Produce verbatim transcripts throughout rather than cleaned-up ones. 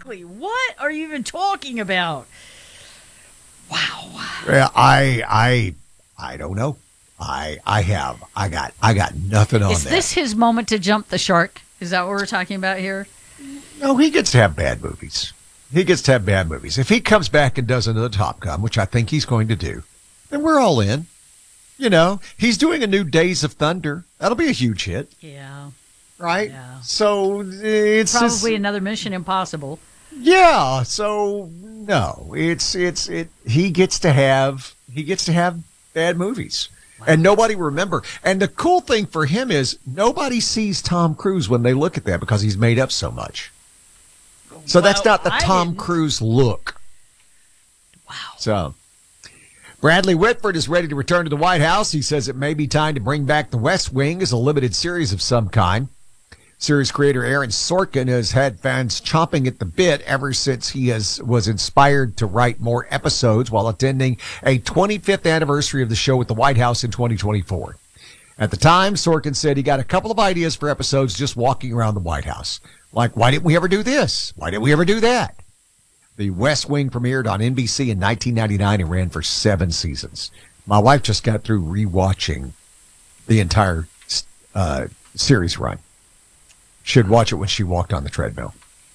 Exactly. What are you even talking about? Wow. Yeah, I I I don't know. I I have I got I got nothing on Is that. this his moment to jump the shark? Is that what we're talking about here? No, he gets to have bad movies. He gets to have bad movies. If he comes back and does another Top Gun, which I think he's going to do, then we're all in. You know, he's doing a new Days of Thunder. That'll be a huge hit. Yeah. Right? Yeah. So it's Probably just, another Mission Impossible. yeah. So no, it's it's it. He gets to have he gets to have bad movies, wow. And nobody remember. And the cool thing for him is nobody sees Tom Cruise when they look at that because he's made up so much. So well, that's not the I Tom didn't. Cruise look. Wow. So Bradley Whitford is ready to return to the White House. He says it may be time to bring back The West Wing as a limited series of some kind. Series creator Aaron Sorkin has had fans chomping at the bit ever since he has was inspired to write more episodes while attending a twenty-fifth anniversary of the show at the White House in twenty twenty-four. At the time, Sorkin said he got a couple of ideas for episodes just walking around the White House. Like, why didn't we ever do this? Why didn't we ever do that? The West Wing premiered on N B C in nineteen ninety-nine and ran for seven seasons. My wife just got through rewatching the entire uh, series run. She'd watch it when she walked on the treadmill.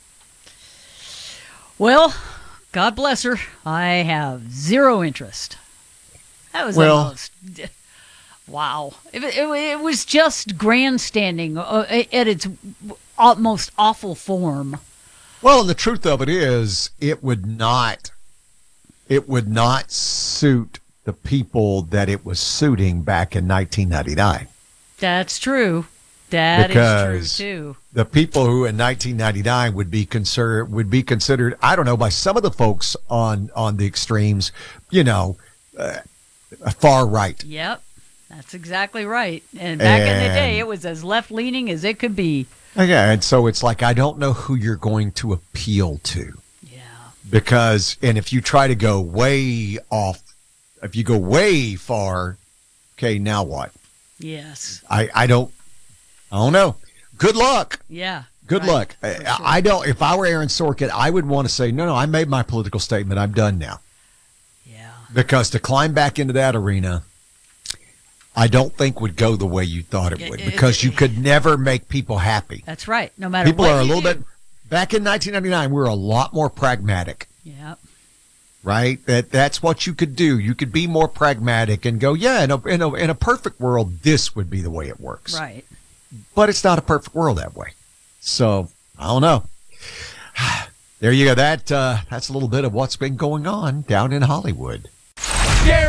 Well, God bless her. I have zero interest. That was Well, almost... Wow. It, it, it was just grandstanding uh, at its most awful form. Well, and the truth of it is, it would not, it would not suit the people that it was suiting back in nineteen ninety-nine. That's true. That Because is true too. The people who in nineteen ninety-nine would be considered would be considered, I don't know, by some of the folks on on the extremes, you know, uh, far right. Yep, that's exactly right. And back And, in the day, it was as left leaning as it could be. Yeah, and so it's like I don't know who you're going to appeal to. Yeah. Because and if you try to go way off, if you go way far, okay, now what? Yes. I I don't. I don't know. Good luck. Yeah. Good right, luck. I, sure. I don't. If I were Aaron Sorkin, I would want to say, no, no, I made my political statement. I'm done now. Yeah. Because to climb back into that arena, I don't think would go the way you thought it It- would. it- Because you could never make people happy. That's right. No matter People what are a you little do. bit. Back in nineteen ninety-nine, we were a lot more pragmatic. Yeah. Right? That that's what you could do. You could be more pragmatic and go, yeah, in a in a in a perfect world, this would be the way it works. Right. But it's not a perfect world that way. So, I don't know. There you go. That uh, that's a little bit of what's been going on down in Hollywood.